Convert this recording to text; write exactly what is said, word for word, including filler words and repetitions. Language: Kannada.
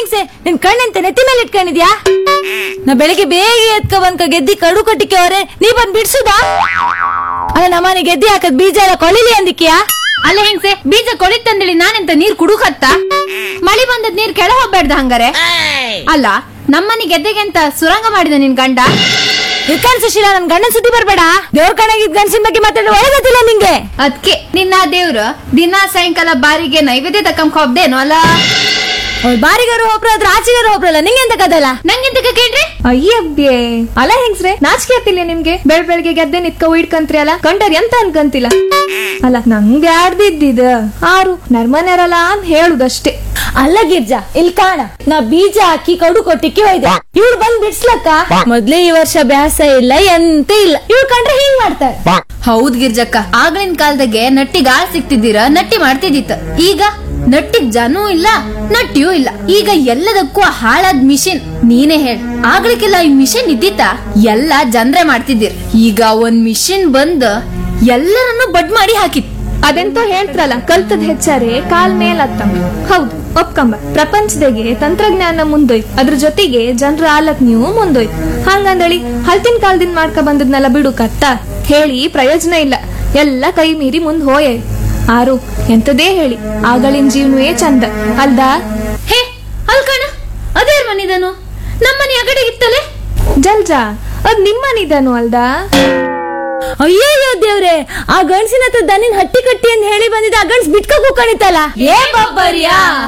ಹಿಂಗ್ಸೆ ನಿನ್ ಕಣ್ಣಂತ ನೆತ್ತಿ ಮೇಲೆ ಇಟ್ಕೊಂಡಿದ್ಯಾ? ನಾ ಬೆಳಿಗ್ಗೆ ಬೇಗ ಎತ್ಕ ಬಂದ್ಕ ಗೆದ್ದಿ ಕಡು ಕಟ್ಟಿಕೆ ಅವ್ರೆ ನೀ ಬಂದ್ ಬಿಡ್ಸುದಾ? ಅಲ್ಲ ನಮ್ಮನೆ ಗೆದ್ದಿ ಹಾಕದ್ ಬೀಜ ಎಲ್ಲ ಕೊಳಿಲಿ ಅಂದಿಕ್ಯಾ? ಅಲ್ಲ ಹೆಂಗ್ಸೆ ಬೀಜ ಕೊಳಿತಂದೇಳಿ ನಾನೆಂತ ನೀರ್ ಕುಡುಕತ್ತ? ಮಳಿ ಬಂದದ್ ನೀರ್ ಕೆಳ ಹೋಗ್ಬೇಡ್ದ ಹಂಗಾರೆ? ಅಲ್ಲ ನಮ್ಮನೆ ಗೆದ್ದೆಗೆ ಅಂತ ಸುರಂಗ ಮಾಡಿದ ನಿನ್ ಗಂಡ? ಇರ್ಕಾನ್ ಸುಶೀಲ ನನ್ ಗಂಡನ್ ಸುದ್ದಿ ಬರ್ಬೇಡ. ದೇವ್ರ ಕಣಗಿದ್ ಗಂಡಸಿನ ಬಗ್ಗೆ ಮಾತಾಡೋ ಒಳಗತ್ತಿಲ್ಲ ನಿಂಗೆ. ಅದ್ಕೆ ನಿನ್ನ ದೇವ್ರು ದಿನ ಸಾಯಂಕಾಲ ಬಾರಿಗೆ ನೈವೇದ್ಯ ತಕ್ಕಂಕ ಹೋಗ್ದೇನೋ ಅಲ್ಲ? ಬಾರಿಗಾರು ಒಬ್ರು ಅದ್ರ ಆಚೆಗಾರು ಒಬ್ರಲ್ಲ ನಿಂಗೆಂತ ಕದಲ್ಲ? ನಂಗೆಂತ ಕೇಳ್ರಿ? ಅಯ್ಯಬ್ಯೆ ಅಲ್ಲ ಹೆಂಗ್ಸ್ರೆ ನಾಚಿಕೆ ಆತಿಲ್ಲ ನಿಮ್ಗೆ? ಬೆಳ್ ಬೆಳಗ್ಗೆ ಗೆದ್ದೆ ನಿತ್ಕ ಇಡ್ಕಂತ್ರಿ ಅಲ್ಲ ಕಂಡರ್ ಎಂತ ಅನ್ಕಂತಿಲ್ಲ. ಅಲ್ಲ ನಂಗೆ ಆಡ್ದಿದ್ದಿದ ಆರು ನರ್ಮನೆರಲ್ಲ ಅಂತ ಹೇಳುದಷ್ಟೇ. ಅಲ್ಲ ಗಿರ್ಜಾ ಇಲ್ಲಿ ಕಾಣ ನಾ ಬೀಜ ಹಾಕಿ ಕಡು ಕೊಟ್ಟಿಕ್ಕೆ ಹೋಯ್ದೆ ಇವ್ಳು ಬಂದ್ ಬಿಡ್ಸ್ಲಕ್ಕ. ಮೊದ್ಲೇ ಈ ವರ್ಷ ಬ್ಯಾಸ ಇಲ್ಲ ಎಂತ ಇಲ್ಲ ಇವ್ಳು ಕಂಡ್ರೆ ಹಿಂಗ್ ಮಾಡ್ತಾರೆ. ಹೌದ್ ಗಿರ್ಜಕ್ಕ ಆಗ್ಲಿನ ಕಾಲದಾಗೆ ನಟ್ಟಿಗ್ ಆಳ್ ಸಿಕ್ತಿದ್ದೀರ ನಟ್ಟಿ ಮಾಡ್ತಿದ್ದಿತ್ತ. ಈಗ ನಟ್ಟಿಗ್ ಜನೂ ಇಲ್ಲ ನಟ್ಟಿಯೂ ಇಲ್ಲ. ಈಗ ಎಲ್ಲದಕ್ಕೂ ಹಾಳಾದ್ ಮಿಷಿನ್. ನೀನೇ ಹೇಳ್ ಆಗ್ಲಿಕ್ಕೆಲ್ಲ ಈ ಮಿಷಿನ್ ಇದ್ದಿತ್ತ ಎಲ್ಲಾ ಜನ್ರೆ ಮಾಡ್ತಿದ್ದೀರ್. ಈಗ ಒಂದ್ ಮಿಷಿನ್ ಬಂದ್ ಎಲ್ಲರನ್ನು ಬಡ್ ಮಾಡಿ ಹಾಕಿತ್. ಅದೆಂತೋ ಹೇಳ್ತಾರಲ್ಲ ಕಲ್ತದ್ ಹೆಚ್ಚಾರೆ ಕಾಲ್ ಮೇಲ್ ಹತ್ತಂಬ. ಹೌದು ಒಪ್ಕಂಬ. ಪ್ರಪಂಚದಾಗೆ ತಂತ್ರಜ್ಞಾನ ಮುಂದೋಯ್ತು ಅದ್ರ ಜೊತೆಗೆ ಜನರ ಆಲಕ್ ನೀವು ಮುಂದೋಯ್ತು. ಹಂಗಂದಳಿ ಹಲ್ತಿನ ಕಾಲದಿಂದ ಮಾಡ್ಕ ಬಂದದ್ನೆಲ್ಲ ಬಿಡು ಕತ್ತ ಹೇಳಿ ಪ್ರಯೋಜನ ಇಲ್ಲ. ಎಲ್ಲ ಕೈ ಮೀರಿ ಮುಂದ್ ಹೋಯೆ. ಆರು ಎಂತದೇ ಹೇಳಿ ಆಗಳಿನ ಜೀವನವೇ ಚಂದ ಅಲ್ದಾ? ಹೇ ಅಲ್ಕಣ ಅದೇ ಮನಿದನು ನಮ್ಮನೆ ಅಗಡೆಗಿತ್ತಲೆ ಜಲ್ಜಾ ಅದ್ ನಿಮ್ಮನಿದನು ಅಲ್ದಾ? ಅಯ್ಯಯ್ಯೋ ದೇವ್ರೆ ಆ ಗಂಡ್ಸಿನ ಹತ್ರ ದನಿನ್ ಹಟ್ಟಿ ಕಟ್ಟಿ ಅಂತ ಹೇಳಿ ಬಂದಿದ್ದ ಆ ಗಂಡ್ಸ್ ಬಿಟ್ಕ ಕೂಕಣಿತಲ್ಲ. ಏ ಬಬ್ಬರಿಯಾ